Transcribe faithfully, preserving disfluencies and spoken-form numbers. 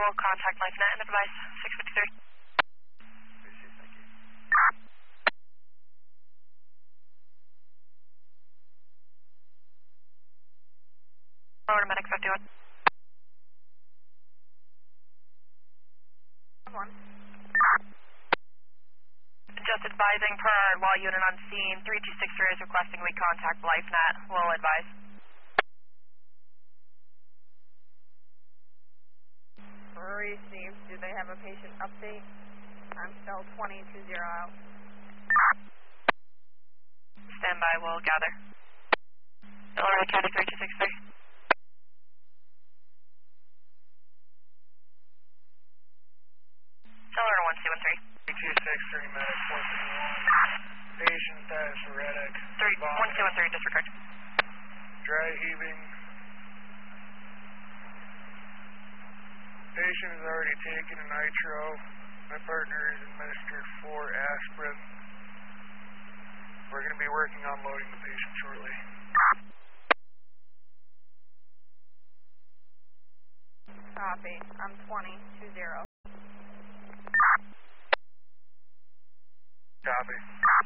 visual, contact LifeNet and advice, six fifty-three. Florida Medic fifty-one. One. Just advising per our law unit on scene, three two six three is requesting we contact LifeNet. We'll advise. Received. Do they have a patient update? I'm cell twenty two zero out. Stand by, we'll gather. Delaware County three two six three. Delaware one two one three. three two six three, medic four fifty-one. Patient diaphoretic. one two one three, disregard. Dry heaving. Patient has already taken a nitro. My partner has administered four aspirin. We're going to be working on loading the patient shortly. Copy. I'm twenty two zero. Copy.